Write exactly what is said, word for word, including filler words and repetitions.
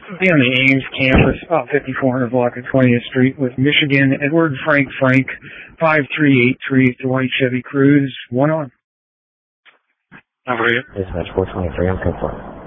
Be on the Ames campus, about fifty-four hundred block of twentieth Street with Michigan, Edward Frank Frank, five three eight three, the white Chevy Cruze, one on. Over here. Dispatch four twenty-three, I'm confirmed.